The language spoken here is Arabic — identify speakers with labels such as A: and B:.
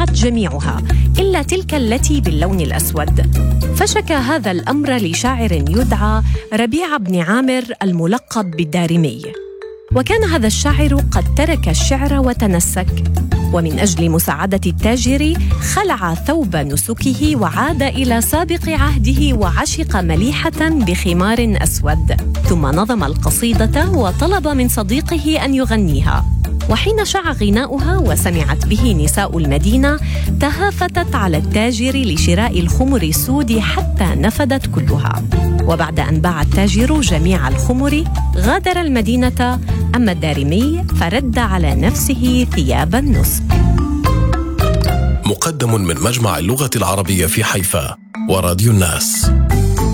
A: انتهت جميعها إلا تلك التي باللون الأسود. فشكى هذا الأمر لشاعر يدعى ربيع بن عامر الملقب بالدارمي، وكان هذا الشاعر قد ترك الشعر وتنسك، ومن أجل مساعدة التاجر خلع ثوب نسكه وعاد إلى سابق عهده وعشق مليحة بخمار أسود، ثم نظم القصيدة وطلب من صديقه أن يغنيها. وحين شاع غناؤها وسمعت به نساء المدينة تهافتت على التاجر لشراء الخمر السود حتى نفدت كلها. وبعد أن باع التاجر جميع الخمر غادر المدينة، أما الدارمي فرد على نفسه ثياب النسك.
B: مقدم من مجمع اللغة العربية في حيفا وراديو الناس.